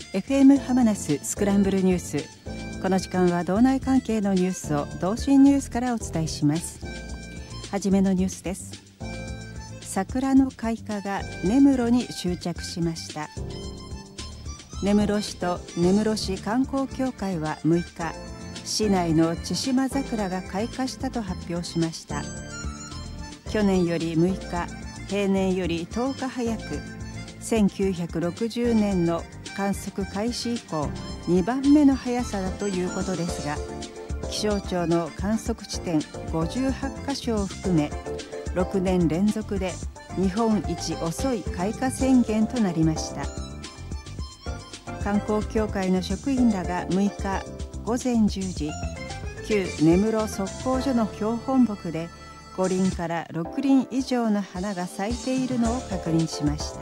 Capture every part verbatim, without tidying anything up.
エフエム ハマナススクランブルニュース。この時間は道内関係のニュースを同心ニュースからお伝えします。はじめのニュースです。桜の開花が根室に終着しました。根室市と根室市観光協会はむいか、市内の千島桜が開花したと発表しました。去年よりむいか、平年よりとおか早く、せんきゅうひゃくろくじゅうねんの観測開始以降にばんめの速さだということですが、気象庁の観測地点ごじゅうはちかしょを含めろくねん連続で日本一遅い開花宣言となりました。観光協会の職員らがむいかごぜんじゅうじ、旧根室測候所の標本木でごりんからろくりん以上の花が咲いているのを確認しました。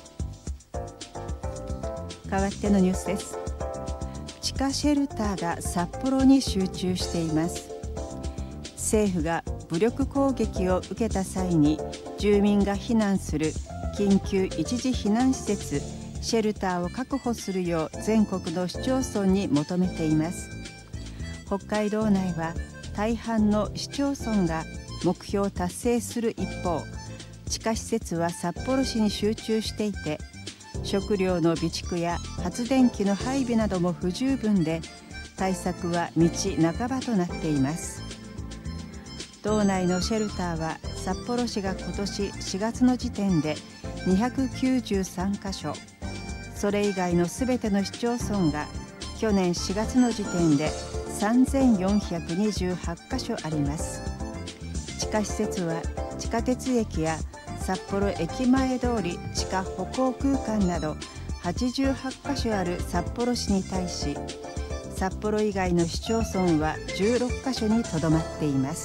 代わってのニュースです。地下シェルターが札幌に集中しています。政府が武力攻撃を受けた際に住民が避難する緊急一時避難施設シェルターを確保するよう全国の市町村に求めています。北海道内は大半の市町村が目標を達成する一方、地下施設は札幌市に集中していて、食料の備蓄や発電機の配備なども不十分で、対策は道半ばとなっています。道内のシェルターは札幌市が今年しがつの時点でにひゃくきゅうじゅうさんかしょ、それ以外のすべての市町村が去年しがつの時点でさんぜんよんひゃくにじゅうはちかしょあります。地下施設は地下鉄駅や札幌駅前通り地下歩行空間などはちじゅうはちかしょある札幌市に対し、札幌以外の市町村はじゅうろっかしょにとどまっています。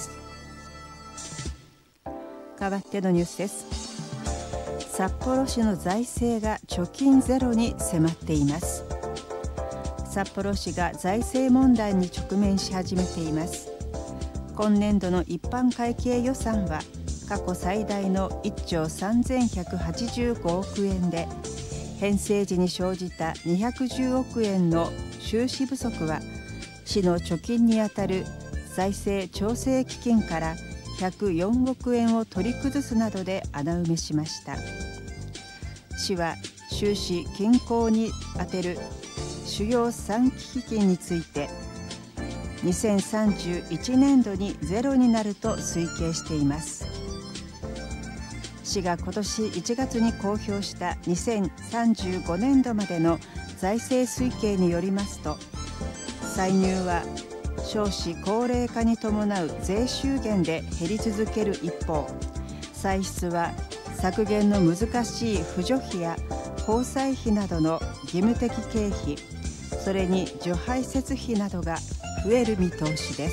代わってのニュースです。札幌市の財政が貯金ゼロに迫っています。札幌市が財政問題に直面し始めています。今年度の一般会計予算は過去最大のいっちょうさんぜんひゃくはちじゅうごおくえんで、編成時に生じたにひゃくじゅうおくえんの収支不足は市の貯金にあたる財政調整基金からひゃくよんおくえんを取り崩すなどで穴埋めしました。市は収支均衡に充てる主要さん基金についてにせんさんじゅういちねんどにゼロになると推計しています。市が今年いちがつに公表したにせんさんじゅうごねんどまでの財政推計によりますと、歳入は少子高齢化に伴う税収減で減り続ける一方、歳出は削減の難しい扶助費や交際費などの義務的経費、それに除排泄費などが増える見通しです。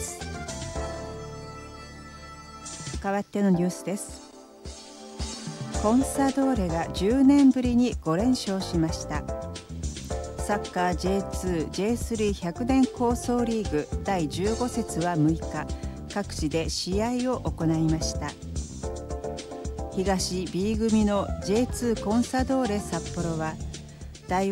代わってのニュースです。コンサドーレがじゅうねんぶりにごれんしょうしました。サッカー ジェイツー、ジェイスリーひゃくねん構想リーグだいじゅうごせつはむいか、各地で試合を行いました。東 B 組の ジェイツー コンサドーレ札幌は